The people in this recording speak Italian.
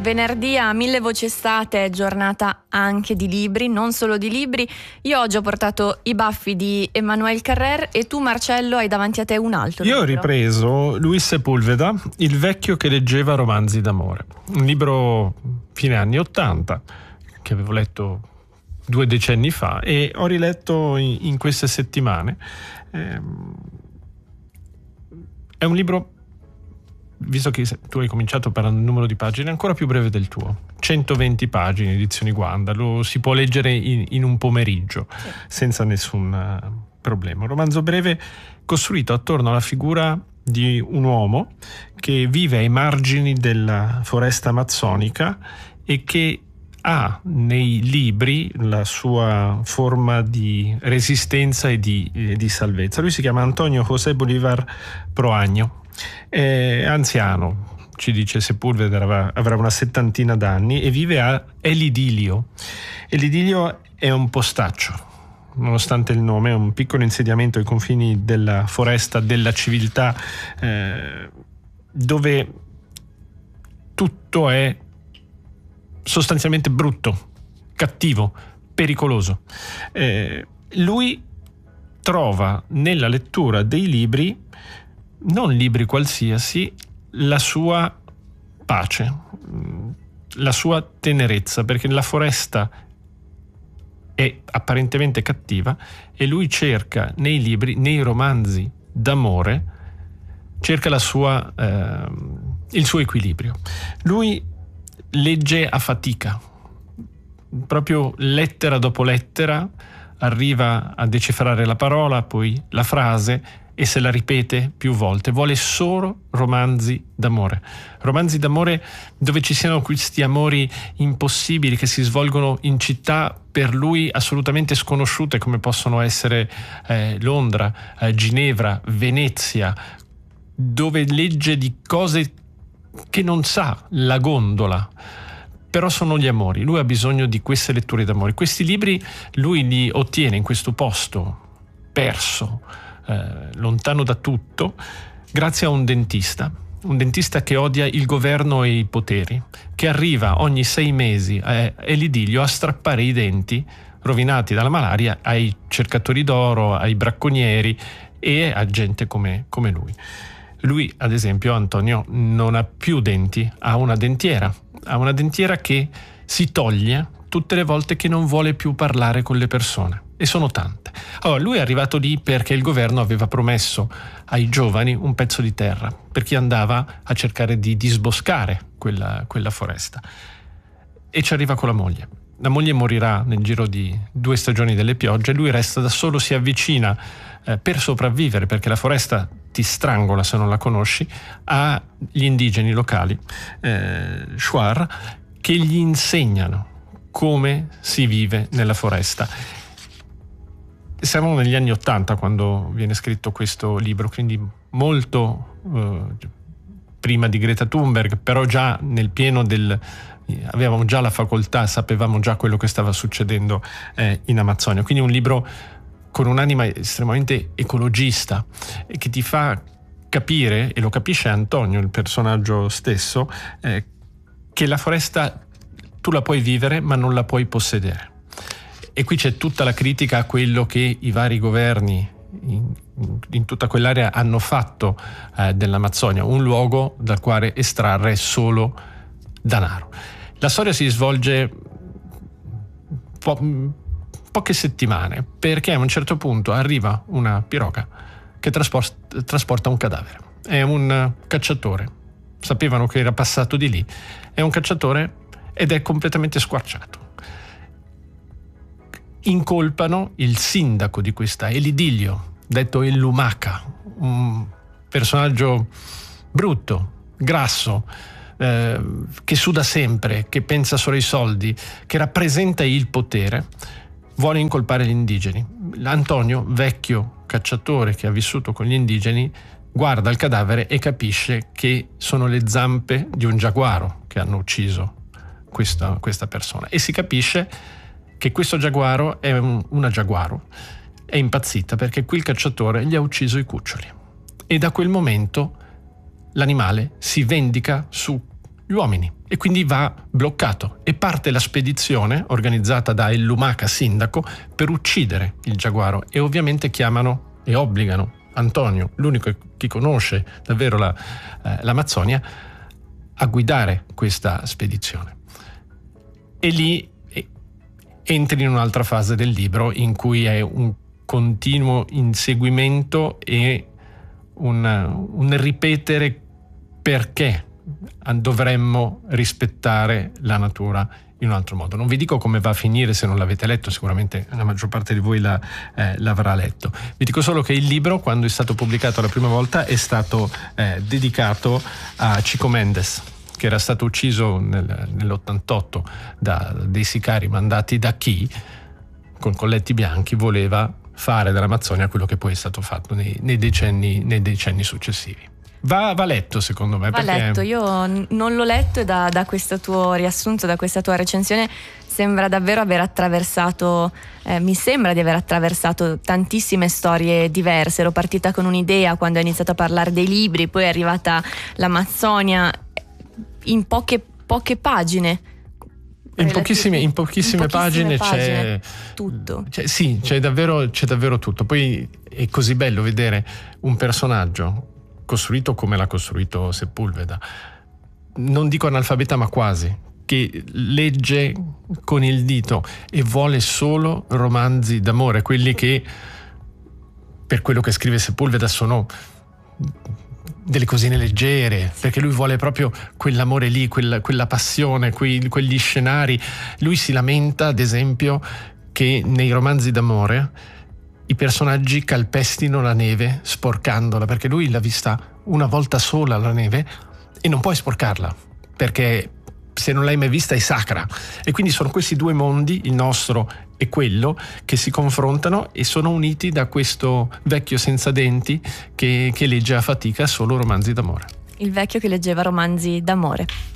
Venerdì a Mille Voci Estate è giornata anche di libri, non solo di libri. Io oggi ho portato I baffi di Emmanuel Carrère e tu, Marcello, hai davanti a te un altro libro. Io ho ripreso Luis Sepúlveda, Il vecchio che leggeva romanzi d'amore, un libro fine anni '80 che avevo letto 2 decenni fa e ho riletto in queste settimane. È un libro, visto che tu hai cominciato parlando del numero di pagine, è ancora più breve del tuo, 120 pagine, edizioni Wanda, lo si può leggere in un pomeriggio, sì, senza nessun problema. Un romanzo breve costruito attorno alla figura di un uomo che vive ai margini della foresta amazzonica e che ha nei libri la sua forma di resistenza e di salvezza. Lui si chiama Antonio José Bolívar Proaño, è anziano, ci dice Sepúlveda, avrà una 70 d'anni e vive a El Idilio. El Idilio è un postaccio, nonostante il nome, è un piccolo insediamento ai confini della foresta della civiltà, dove tutto è sostanzialmente brutto, cattivo, pericoloso. Lui trova nella lettura dei libri, non libri qualsiasi, la sua pace, la sua tenerezza, perché la foresta è apparentemente cattiva e lui cerca nei libri, nei romanzi d'amore, cerca il suo equilibrio. Lui legge a fatica, proprio lettera dopo lettera, arriva a decifrare la parola, poi la frase, e se la ripete più volte. Vuole solo romanzi d'amore dove ci siano questi amori impossibili che si svolgono in città per lui assolutamente sconosciute, come possono essere Londra, Ginevra, Venezia, dove legge di cose che non sa, la gondola, però sono gli amori. Lui ha bisogno di queste letture d'amore. Questi libri lui li ottiene in questo posto perso, lontano da tutto, grazie a un dentista che odia il governo e i poteri, che arriva ogni 6 mesi a El Idilio a strappare i denti rovinati dalla malaria ai cercatori d'oro, ai bracconieri e a gente come lui. Lui, ad esempio, Antonio, non ha più denti, ha una dentiera che si toglie tutte le volte che non vuole più parlare con le persone, e sono tante. Allora, lui è arrivato lì perché il governo aveva promesso ai giovani un pezzo di terra per chi andava a cercare di disboscare quella foresta, e ci arriva con la moglie. La moglie morirà nel giro di 2 stagioni delle piogge, lui resta da solo, si avvicina per sopravvivere, perché la foresta ti strangola se non la conosci, agli indigeni locali, Shuar, che gli insegnano come si vive nella foresta. Siamo negli anni '80 quando viene scritto questo libro, quindi molto prima di Greta Thunberg, però già nel pieno avevamo già la facoltà, sapevamo già quello che stava succedendo in Amazzonia. Quindi un libro con un'anima estremamente ecologista e che ti fa capire, e lo capisce Antonio, il personaggio stesso, che la foresta tu la puoi vivere ma non la puoi possedere. E qui c'è tutta la critica a quello che i vari governi in tutta quell'area hanno fatto dell'Amazzonia, un luogo dal quale estrarre solo denaro. La storia si svolge poche settimane, perché a un certo punto arriva una piroga che trasporta un cadavere. È un cacciatore, sapevano che era passato di lì, è un cacciatore ed è completamente squarciato. Incolpano il sindaco di questa El Idilio, detto El Lumaca, un personaggio brutto, grasso, che suda sempre, che pensa solo ai soldi, che rappresenta il potere. Vuole incolpare gli indigeni. Antonio, vecchio cacciatore che ha vissuto con gli indigeni, guarda il cadavere e capisce che sono le zampe di un giaguaro che hanno ucciso questa persona, e si capisce che questo giaguaro è una giaguaro, è impazzita perché qui il cacciatore gli ha ucciso i cuccioli, e da quel momento l'animale si vendica su gli uomini, e quindi va bloccato e parte la spedizione organizzata da El Lumaca, sindaco, per uccidere il giaguaro, e ovviamente chiamano e obbligano Antonio, l'unico che conosce davvero l'Amazzonia, a guidare questa spedizione. E lì entri in un'altra fase del libro, in cui è un continuo inseguimento e un ripetere perché dovremmo rispettare la natura in un altro modo. Non vi dico come va a finire se non l'avete letto, sicuramente la maggior parte di voi l'avrà letto. Vi dico solo che il libro, quando è stato pubblicato la prima volta, è stato dedicato a Chico Mendes, che era stato ucciso nell'88 da dei sicari mandati da chi, con colletti bianchi, voleva fare dall'Amazzonia quello che poi è stato fatto nei decenni successivi. Va letto, secondo me. Va letto, io non l'ho letto, e da questo tuo riassunto, da questa tua recensione, sembra davvero aver attraversato, mi sembra di aver attraversato tantissime storie diverse. Ero partita con un'idea quando ho iniziato a parlare dei libri, poi è arrivata l'Amazzonia in poche pagine. In pochissime pagine c'è tutto. C'è davvero tutto. Poi è così bello vedere un personaggio costruito come l'ha costruito Sepúlveda, non dico analfabeta ma quasi, che legge con il dito e vuole solo romanzi d'amore, quelli che, per quello che scrive Sepúlveda, sono delle cosine leggere, perché lui vuole proprio quell'amore lì, quella passione, quegli scenari. Lui si lamenta, ad esempio, che nei romanzi d'amore i personaggi calpestino la neve sporcandola, perché lui l'ha vista una volta sola la neve e non puoi sporcarla, perché se non l'hai mai vista è sacra. E quindi sono questi due mondi, il nostro e quello, che si confrontano e sono uniti da questo vecchio senza denti che legge a fatica solo romanzi d'amore. Il vecchio che leggeva romanzi d'amore.